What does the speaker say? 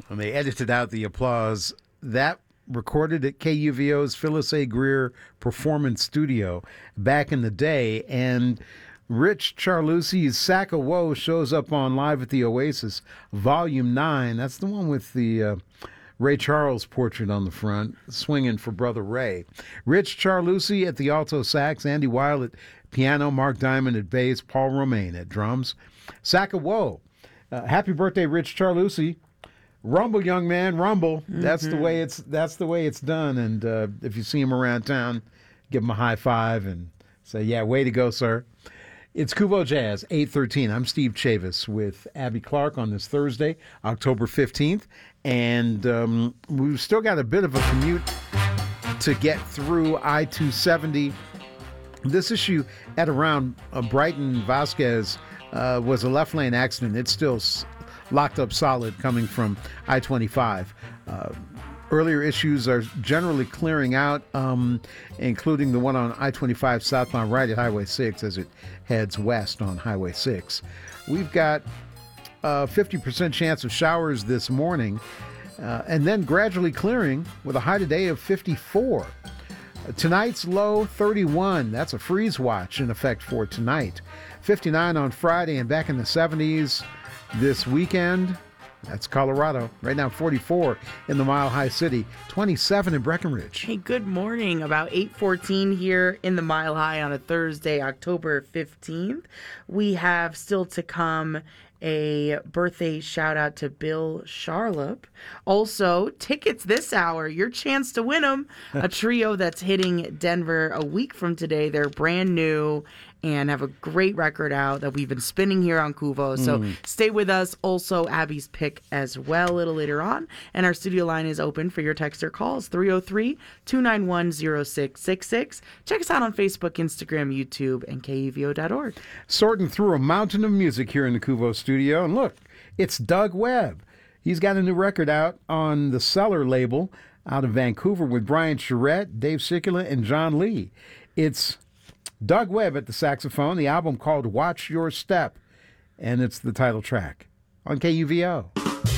And they edited out the applause. That recorded at KUVO's Phyllis A. Greer Performance Studio back in the day. And Rich Charlucci's Sack of Woe shows up on Live at the Oasis, Volume 9. That's the one with the Ray Charles portrait on the front, swinging for Brother Ray. Rich Charlucci at the alto sax, Andy Weil at piano, Mark Diamond at bass, Paul Romaine at drums. Sack of Woe. Happy birthday, Rich Charlucci. Rumble, young man, rumble. Mm-hmm. That's the way it's done. And if you see him around town, give him a high five and say, yeah, way to go, sir. It's Kuvo Jazz, 8:13. I'm Steve Chavis with Abby Clark on this Thursday, October 15th. And we've still got a bit of a commute to get through I-270. This issue at around Brighton Vasquez was a left lane accident. It's still locked up solid coming from I-25. Earlier issues are generally clearing out, including the one on I-25 southbound right at Highway 6 as it heads west on Highway 6. We've got a 50% chance of showers this morning, and then gradually clearing with a high today of 54. Tonight's low, 31. That's a freeze watch in effect for tonight. 59 on Friday and back in the 70s this weekend. That's Colorado. Right now, 44 in the Mile High City, 27 in Breckenridge. Hey, good morning. About 8:14 here in the Mile High on a Thursday, October 15th. We have still to come a birthday shout out to Bill Charlap. Also, tickets this hour, your chance to win them. A trio that's hitting Denver a week from today. They're brand new and have a great record out that we've been spinning here on Kuvo. So stay with us. Also, Abby's pick as well a little later on. And our studio line is open for your text or calls, 303-291-0666. Check us out on Facebook, Instagram, YouTube, and KUVO.org. Sorting through a mountain of music here in the Kuvo studio. And look, it's Doug Webb. He's got a new record out on the Cellar label out of Vancouver with Brian Charette, Dave Sikula, and John Lee. It's Doug Webb at the saxophone, the album called Watch Your Step, and it's the title track on KUVO.